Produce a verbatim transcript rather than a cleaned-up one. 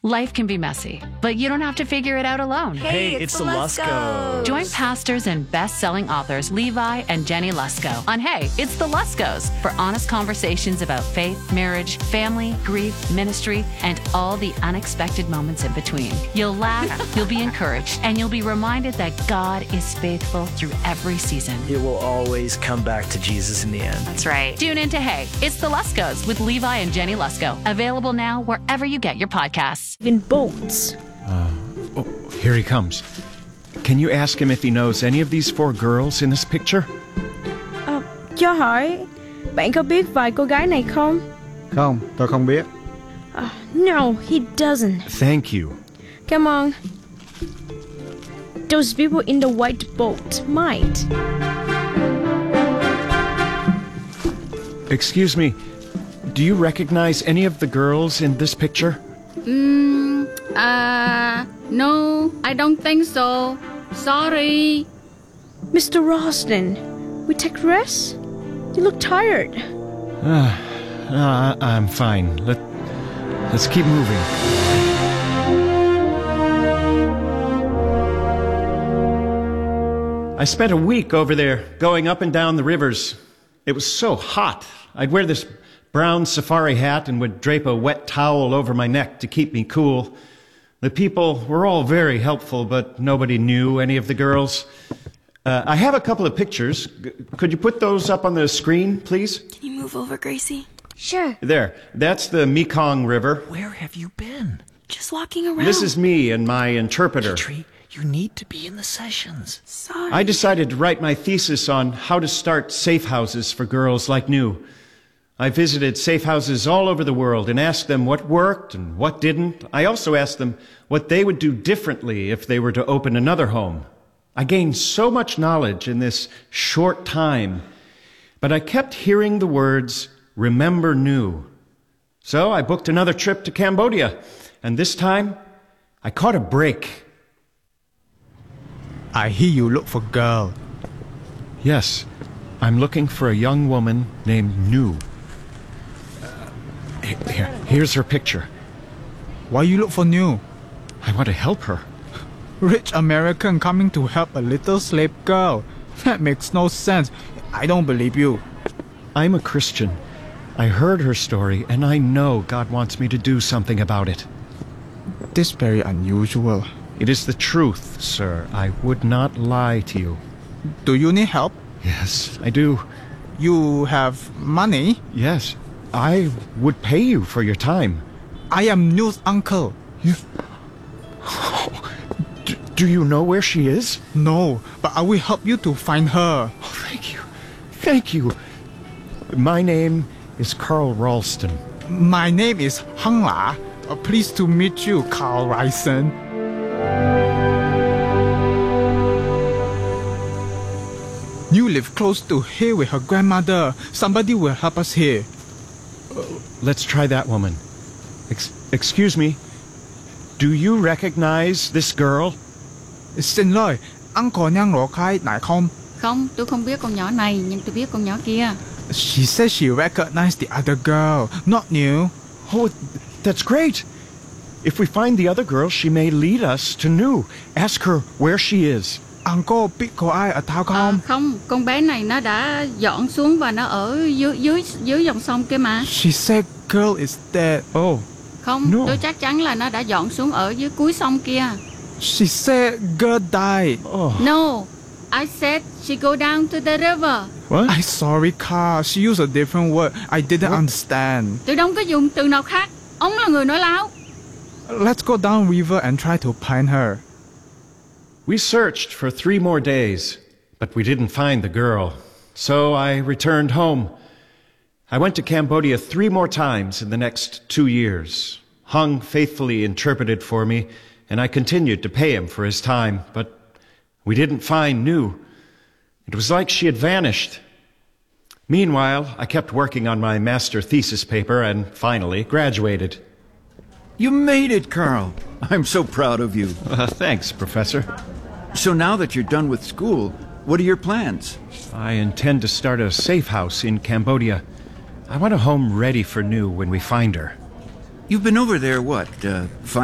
Life can be messy, but you don't have to figure it out alone. Hey, it's, it's the Luskos. Join pastors and best-selling authors Levi and Jenny Lusko on Hey, It's the Luskos for honest conversations about faith, marriage, family, grief, ministry, and all the unexpected moments in between. You'll laugh, you'll be encouraged, and you'll be reminded that God is faithful through every season. It will always come back to Jesus in the end. That's right. Tune in to Hey, It's the Luskos with Levi and Jenny Lusko. Available now wherever you get your podcasts. In boats. Uh, oh, here he comes. Can you ask him if he knows any of these four girls in this picture? À, cho hỏi, bạn có biết vài cô gái này không? Không, tôi không biết. Uh, no, he doesn't. Thank you. Come on. Those people in the white boat might. Excuse me, do you recognize any of the girls in this picture? Mm, uh, no, I don't think so. Sorry. Mister Ralston, we take rest? You look tired. Uh, uh, I'm fine. Let, let's keep moving. I spent a week over there, going up and down the rivers. It was so hot. I'd wear this brown safari hat and would drape a wet towel over my neck to keep me cool. The people were all very helpful, but nobody knew any of the girls. Uh, I have a couple of pictures. G- could you put those up on the screen, please? Can you move over, Gracie? Sure. There. That's the Mekong River. Where have you been? Just walking around. This is me and my interpreter. Petrie, you need to be in the sessions. Sorry. I decided to write my thesis on how to start safe houses for girls like New. I visited safe houses all over the world and asked them what worked and what didn't. I also asked them what they would do differently if they were to open another home. I gained so much knowledge in this short time, but I kept hearing the words, remember New. So I booked another trip to Cambodia, and this time I caught a break. I hear you look for girl. Yes, I'm looking for a young woman named New. Here, here's her picture. Why you look for New? I want to help her. Rich American coming to help a little slave girl. That makes no sense. I don't believe you. I'm a Christian. I heard her story, and I know God wants me to do something about it. This is very unusual. It is the truth, sir. I would not lie to you. Do you need help? Yes, I do. You have money? Yes, I would pay you for your time. I am New's uncle. You... Oh, do, do you know where she is? No, but I will help you to find her. Oh, thank you. Thank you. My name is Carl Ralston. My name is Hung La. Uh, pleased to meet you, Carl Ryson. New live close to here with her grandmother. Somebody will help us here. Uh, let's try that woman. Ex- excuse me. Do you recognize this girl? Xin lỗi, uncle nhang lộ khai nại không? Không, tôi không biết con nhỏ này, nhưng tôi biết con nhỏ kia. She said she recognized the other girl, not New. Oh, that's great. If we find the other girl, she may lead us to New. Ask her where she is. Uncle biết cô ai ở Thao không? À, không, con bé này nó đã dọn xuống và nó ở dưới dưới dưới dòng sông kia mà. She said girl is dead. Oh. Không, No. tôi chắc chắn là nó đã dọn xuống ở dưới cuối sông kia. She said girl died. Oh. No, I said she go down to the river. What? I'm sorry, Carl. She used a different word. I didn't What? understand. Tôi không có dùng từ nào khác. Ông là người nói láo. Let's go down river and try to find her. We searched for three more days, but we didn't find the girl. So I returned home. I went to Cambodia three more times in the next two years. Hung faithfully interpreted for me, and I continued to pay him for his time, but we didn't find New. It was like she had vanished. Meanwhile, I kept working on my master thesis paper and finally graduated. You made it, Carl. I'm so proud of you. Uh, thanks, Professor. So now that you're done with school, what are your plans? I intend to start a safe house in Cambodia. I want a home ready for New when we find her. You've been over there, what, uh, five